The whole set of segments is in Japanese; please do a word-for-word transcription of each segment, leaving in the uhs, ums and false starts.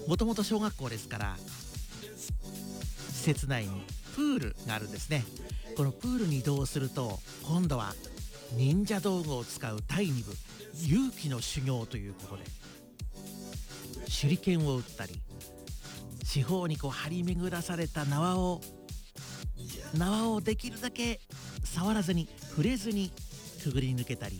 もともと小学校ですから施設内にプールがあるんですね。このプールに移動すると今度は忍者道具を使うだいに部勇気の修行ということで、手裏剣を打ったり、四方にこう張り巡らされた縄を縄をできるだけ触らずに触れずにくぐり抜けたり、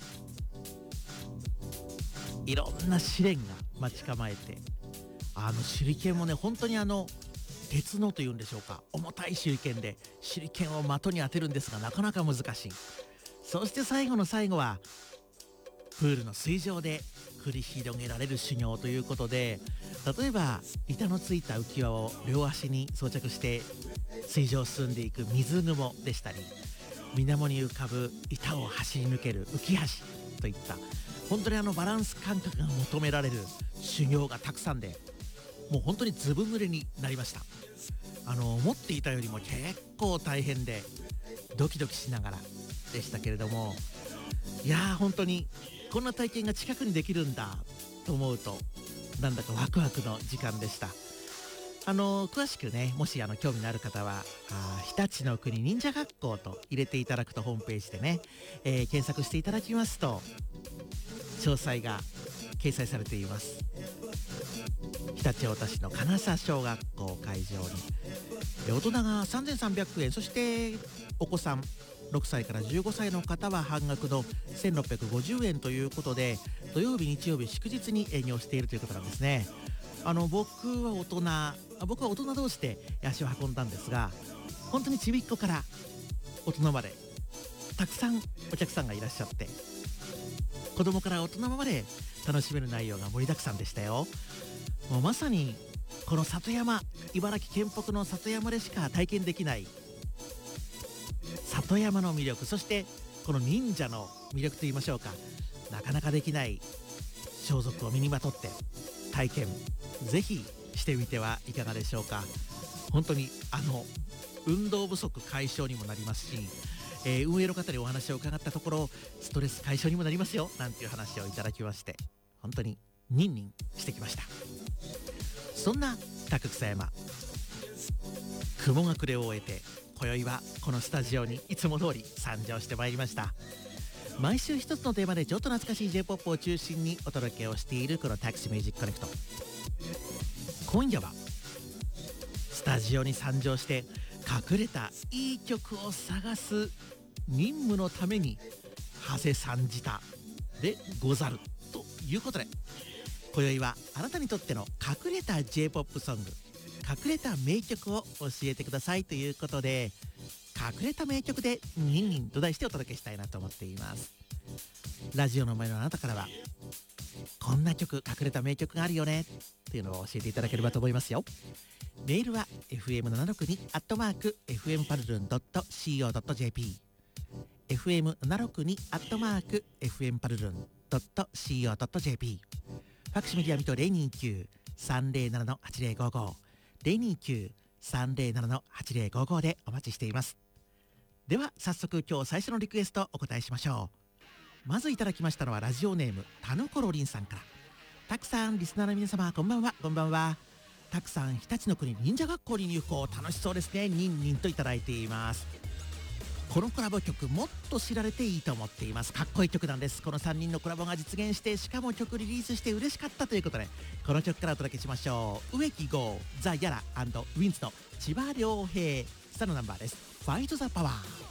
いろんな試練が待ち構えて、あの手裏剣もね本当にあの鉄のというんでしょうか、重たい手裏剣で手裏剣を的に当てるんですがなかなか難しい。そして最後の最後はプールの水上で繰り広げられる修行ということで、例えば板のついた浮き輪を両足に装着して水上を進んでいく水雲でしたり、水面に浮かぶ板を走り抜ける浮き橋といった本当にあのバランス感覚が求められる修行がたくさんで、もう本当にずぶ濡れになりました。あの思っていたよりも結構大変でドキドキしながらでしたけれども、いやー本当にこんな体験が近くにできるんだと思うとなんだかワクワクの時間でした。あの詳しくね、もしあの興味のある方はあ日立の国忍者学校と入れていただくとホームページでね、えー検索していただきますと詳細が掲載されています。常陸太田市の金佐小学校会場にで大人がさんぜんさんびゃくえん、そしてお子さんろくさいからじゅうごさいの方は半額のせんろっぴゃくごじゅうえんということで、土曜日日曜日祝日に営業しているということなんですね。あの僕は大人あ僕は大人同士で足を運んだんですが、本当にちびっ子から大人までたくさんお客さんがいらっしゃって、子供から大人まで楽しめる内容が盛りだくさんでしたよ。もうまさにこの里山、茨城県北の里山でしか体験できない里山の魅力、そしてこの忍者の魅力と言いましょうか、なかなかできない装束を身にまとって体験ぜひしてみてはいかがでしょうか。本当にあの運動不足解消にもなりますし、えー運営の方にお話を伺ったところストレス解消にもなりますよなんていう話をいただきまして、本当にニンニンしてきました。そんな高草山、雲隠れを終えて今宵はこのスタジオにいつも通り参上してまいりました。毎週一つのテーマでちょっと懐かしい J-ポップ を中心にお届けをしているこのタクシーミュージックコネクト。今夜はスタジオに参上して隠れたいい曲を探す任務のために長谷さんじたでござるということで、今宵はあなたにとっての隠れた J-ポップ ソング、隠れた名曲を教えてくださいということで、隠れた名曲でニンニンと題してお届けしたいなと思っています。ラジオの前のあなたからはこんな曲、隠れた名曲があるよねっていうのを教えていただければと思いますよ。メールは エフエムななろくに アットマーク エフエムパルルン ドット シーオー ドット ジェーピー エフエムななろくに アットマーク エフエムパルルン ドット シーオー ドット ジェーピー ファクシミリアミと ゼロにきゅう さんぜろなな のはちぜろごご ゼロにきゅう さんぜろなな のはちぜろごごでお待ちしています。では早速今日最初のリクエストお答えしましょう。まずいただきましたのはラジオネームたぬころりんさんから。たくさんリスナーの皆様こんばんは。こんばんは。たくさん日立の国忍者学校に入校楽しそうですね、ニンニンといただいています。このコラボ曲もっと知られていいと思っています。かっこいい曲なんです。このさんにんのコラボが実現して、しかも曲リリースして嬉しかったということで、この曲からお届けしましょう。植木剛、ザ・ヤラ&ウィンズの千葉良平さんのナンバーです。ファイト・ザ・パワー。